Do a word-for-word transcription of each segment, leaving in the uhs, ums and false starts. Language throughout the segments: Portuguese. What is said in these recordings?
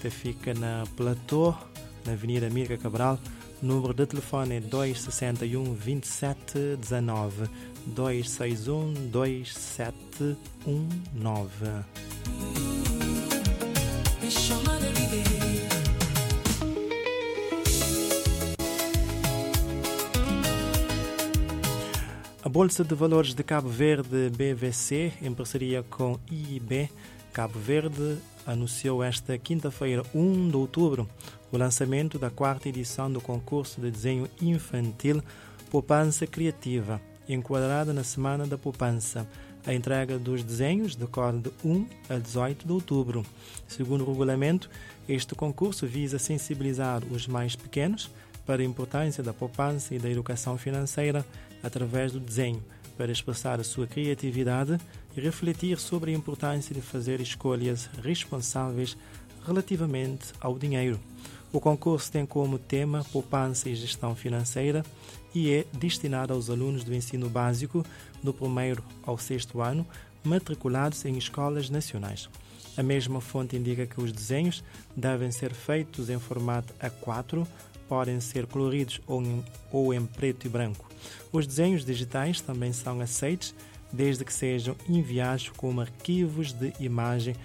que fica na Platô, na Avenida Mirga Cabral. Número de telefone é dois seis um, vinte e sete dezenove, dois seis um, dois sete um nove. A Bolsa de Valores de Cabo Verde, B V C, em parceria com I I B Cabo Verde, anunciou esta quinta-feira, primeiro de outubro, o lançamento da quarta edição do concurso de desenho infantil Poupança Criativa, enquadrada na Semana da Poupança. A entrega dos desenhos decorre de primeiro a dezoito de outubro. Segundo o regulamento, este concurso visa sensibilizar os mais pequenos para a importância da poupança e da educação financeira através do desenho, para expressar a sua criatividade e refletir sobre a importância de fazer escolhas responsáveis relativamente ao dinheiro. O concurso tem como tema poupança e gestão financeira e é destinado aos alunos do ensino básico do primeiro ao sexto ano, matriculados em escolas nacionais. A mesma fonte indica que os desenhos devem ser feitos em formato A quatro, podem ser coloridos ou em, ou em preto e branco. Os desenhos digitais também são aceitos, desde que sejam enviados como arquivos de imagem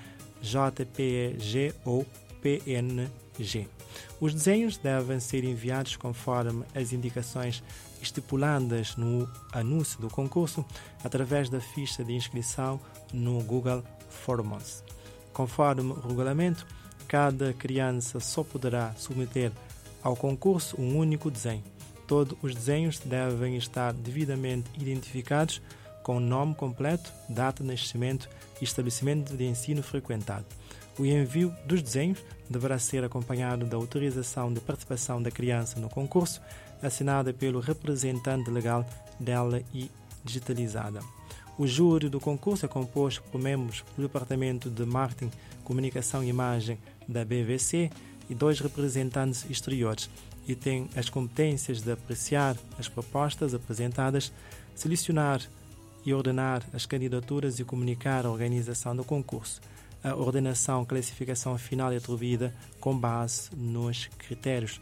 J P G ou P N G. Os desenhos devem ser enviados conforme as indicações estipuladas no anúncio do concurso, através da ficha de inscrição no Google Forms. Conforme o regulamento, cada criança só poderá submeter ao concurso um único desenho. Todos os desenhos devem estar devidamente identificados com o nome completo, data de nascimento e estabelecimento de ensino frequentado. O envio dos desenhos deverá ser acompanhado da autorização de participação da criança no concurso, assinada pelo representante legal dela e digitalizada. O júri do concurso é composto por membros do Departamento de Marketing, Comunicação e Imagem da B V C e dois representantes exteriores, e tem as competências de apreciar as propostas apresentadas, selecionar e ordenar as candidaturas e comunicar a organização do concurso. A ordenação, classificação final é atribuída com base nos critérios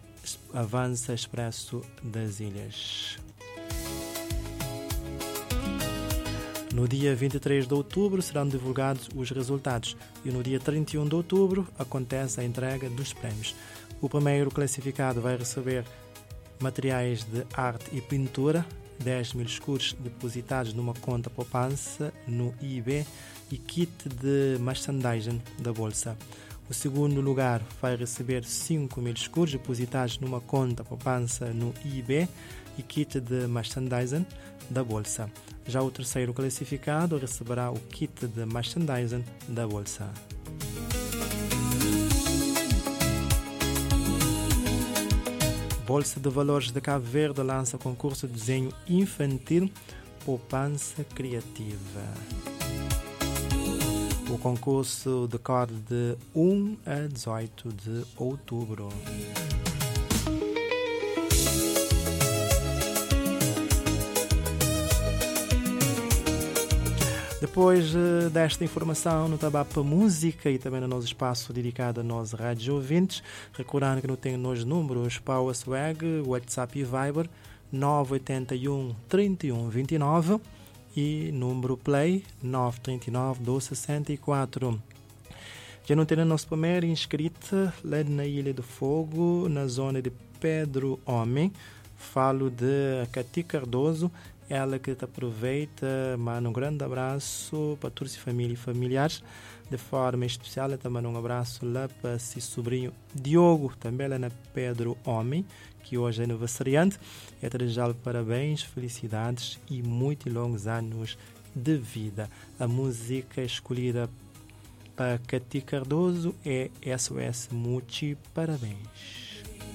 Avança Expresso das Ilhas. No dia vinte e três de outubro serão divulgados os resultados e no dia trinta e um de outubro acontece a entrega dos prémios. O primeiro classificado vai receber materiais de arte e pintura, dez mil escudos depositados numa conta poupança no I I B e kit de merchandising da Bolsa. O segundo lugar vai receber cinco mil escudos depositados numa conta poupança no I I B e kit de merchandising da Bolsa. Já o terceiro classificado receberá o kit de merchandising da Bolsa. Bolsa de Valores de Cabo Verde lança concurso de desenho infantil Poupança Criativa. O concurso decorre de primeiro a dezoito de outubro. Depois uh, desta informação no Tabapa Música e também no nosso espaço dedicado a nós rádios ouvintes, recordando que não tem nos números Power Swag, WhatsApp e Viber nove oito um, três um dois nove e número Play nove três nove, doze sessenta e quatro. Já não tem a nossa primeira inscrita lá na Ilha do Fogo, na zona de Pedro Homem. Falo de Cati Cardoso, ela que te aproveita, manda um grande abraço para todos os família e familiares. De forma especial, eu também um abraço lá para seu sobrinho Diogo, também lá na Pedro Homem, que hoje é aniversariante. É desejar parabéns, felicidades e muitos longos anos de vida. A música escolhida para Cati Cardoso é S O S Muti Parabéns.